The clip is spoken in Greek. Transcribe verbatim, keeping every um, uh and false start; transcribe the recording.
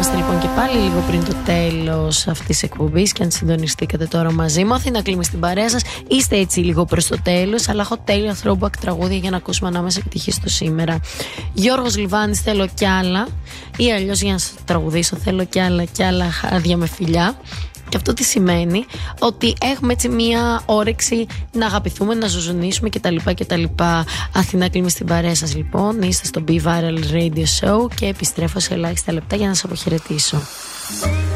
Είμαστε λοιπόν και πάλι λίγο πριν το τέλος αυτής της εκπομπής. Και αν συντονιστήκατε τώρα μαζί μου, Αθήνα Κλίμη στην παρέα σας. Είστε έτσι λίγο προς το τέλος, αλλά έχω τέλεια throwback τραγούδια για να ακούσουμε ανάμεσα και τυχή στο σήμερα. Γιώργος Λιβάνης, θέλω κι άλλα. Ή αλλιώς για να σας τραγουδήσω, θέλω κι άλλα κι άλλα χάδια με φιλιά. Και αυτό τι σημαίνει? Ότι έχουμε έτσι μία όρεξη να αγαπηθούμε, να ζουζουνίσουμε κτλ. κτλ. Αθηνά Κλίμη στην παρέα σας λοιπόν. Είστε στο Be Viral Radio Show και επιστρέφω σε ελάχιστα λεπτά για να σας αποχαιρετήσω.